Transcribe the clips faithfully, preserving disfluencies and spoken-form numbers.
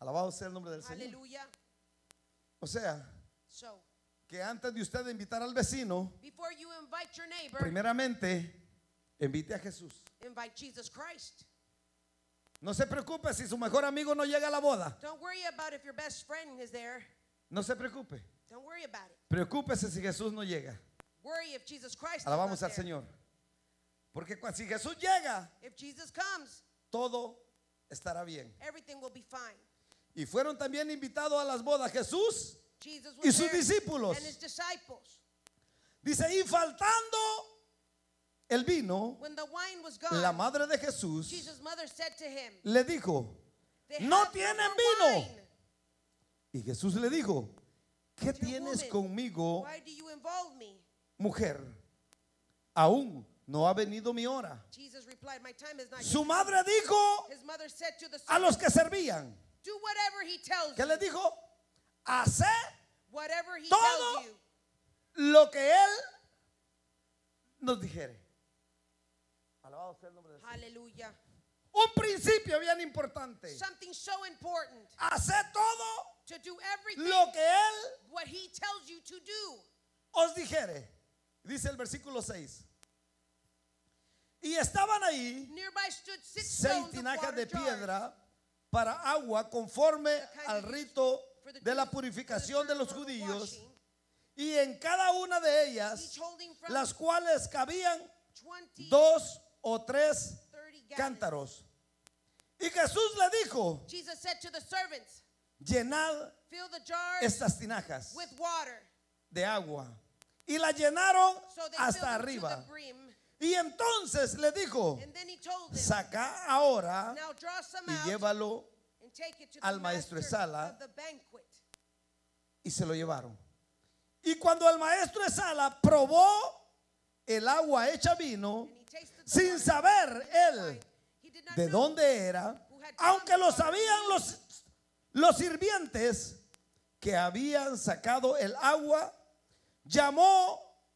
Alabado sea el nombre del Señor. Hallelujah. O sea, So, que antes de usted invitar al vecino, before you invite your neighbor, primeramente invite a Jesús. invite Jesus Christ. No se preocupe si su mejor amigo no llega a la boda. Don't worry about if your best friend is there. No se preocupe. Don't worry about it. Preocúpese si Jesús no llega. Worry if Jesus Christ Alabamos is not al there. Señor. Porque cua- si Jesús llega, If Jesus comes, todo estará bien. everything will be fine. Y fueron también invitados a las bodas Jesús Jesus y was sus there discípulos. and his disciples. Dice, y faltando el vino, When the wine was gone, la madre de Jesús Jesus' mother said to him, le dijo, "They no have tienen more vino. wine. Y Jesús le dijo, ¿qué Dear tienes woman, conmigo, Why do you involve me?" mujer? Aún no ha venido mi hora. Jesus replied, "My time is not yet." Su madre dijo His mother said to the a los servants, que servían, "Do whatever he tells ¿qué you. les dijo? Haced Whatever he todo tells you." lo que él nos dijere. Alabado sea el nombre del Señor. Hallelujah. Un principio bien importante. Something so important. Haced todo To do everything lo que él what he tells you to do. os dijere. Dice el versículo seis. Y estaban ahí Nearby stood six seis stones of tinajas water de jars piedra para agua conforme kind al of used rito for the de la Jews, for the purificación de los ceremonial judíos, washing, y en cada una de ellas, each holding from las cuales cabían twenty, dos o tres thirty gallons. cántaros. Y Jesús le dijo, Jesus said to the servants, llenad "Fill the jars estas tinajas with water." de agua. Y la llenaron So they hasta filled them to arriba. the brim. Y entonces le dijo, And then he told them, saca ahora "Now draw some y out llévalo. and take it to the al maestro master Esala." of the banquet." Y se lo llevaron. Y cuando el maestro Esala probó el agua hecha vino, And he tasted the sin water, saber él wine. He did not de know dónde era, who had aunque come lo from sabían los, los sirvientes que habían sacado el agua, llamó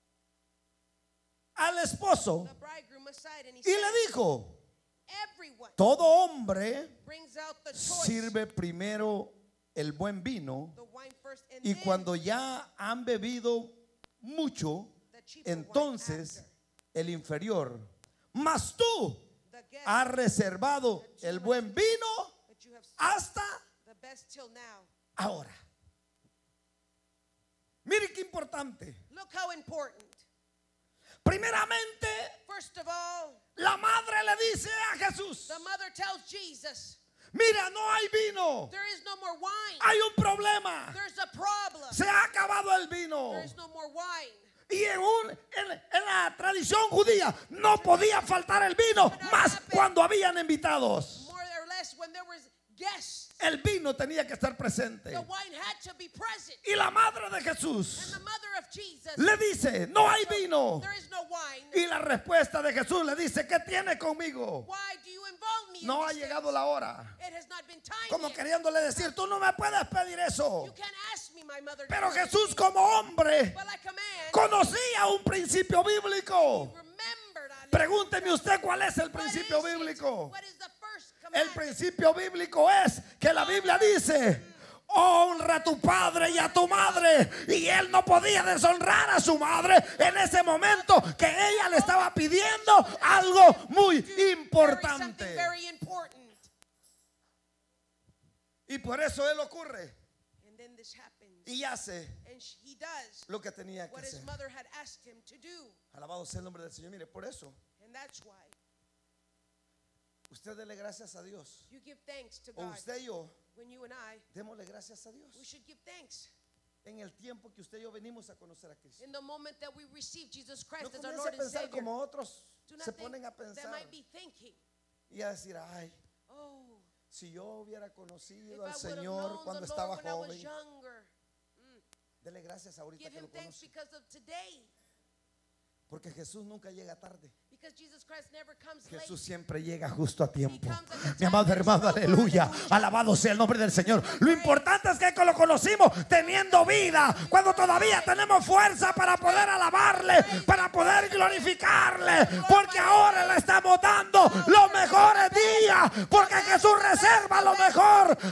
al esposo the bridegroom aside, and he y said, le dijo, "Everyone todo hombre brings out the choice, sirve primero el buen vino, the wine first, and y then cuando ya han bebido mucho, the cheaper wine entonces after." el inferior. Mas tú The guest has reservado el buen vino that you have served hasta the best till now. ahora. Mire qué importante. Look how important. Primeramente, First of all, la madre le dice a Jesús, the mother tells Jesus, mira, no hay vino, "There is no more wine. hay un problema, There's a problem. se ha acabado el vino. There is no more wine." Y en, un, en, en la tradición judía no podía faltar el vino, más cuando habían invitados. More or less, when there was guests, El vino tenía que estar presente. the wine had to be present. Y la madre de And Jesús the mother of Jesus, le dice, no hay vino. "There is no wine. Y la respuesta de Jesús le dice, ¿qué tiene conmigo? Why do you involve me in No ha these llegado things? la hora. It has not been time Como yet. queriéndole decir, tú no me puedes pedir eso. You can't ask me, my mother. Pero to do Jesús anything." como hombre But like a man, conocía un principio bíblico. remembered, hallelujah. Pregúnteme usted cuál es el What is principio it? bíblico. What is the first El commandment? principio bíblico es que la Biblia dice, honra a tu padre y a tu madre. Y él no podía deshonrar a su madre en ese momento que ella le estaba pidiendo algo muy Very something importante. very important. Y por eso él ocurre And then this happens. y hace And sh- he does lo que tenía que what his hacer. mother had asked him to do. Alabado sea el nombre del Señor. Mire, por eso And that's why usted dele gracias a Dios. you give thanks to O God. usted y yo When you and I, démosle gracias a Dios. we should give thanks. En el tiempo que usted y yo venimos a conocer a Cristo. In the moment that we receive Jesus No Christ as our comience Lord a and pensar Savior, como otros do not se think ponen a that pensar might be thinking, y a decir, ay, "Oh, si yo hubiera if conocido I al would have Señor known cuando the estaba Lord when I was joven. younger." Dele gracias ahorita Give que him lo thanks conoce. because of today. Porque Jesús nunca llega tarde. Because Jesus Christ never comes Jesús late. siempre llega justo a tiempo. He comes at the Mi time amado that is hermano, proper. aleluya. Aleluya. Alabado sea el nombre del Señor. Lo importante es que lo conocimos teniendo vida, cuando todavía tenemos fuerza para poder alabarle, para poder glorificarle, porque ahora le estamos dando los mejores días, porque Jesús reserva lo mejor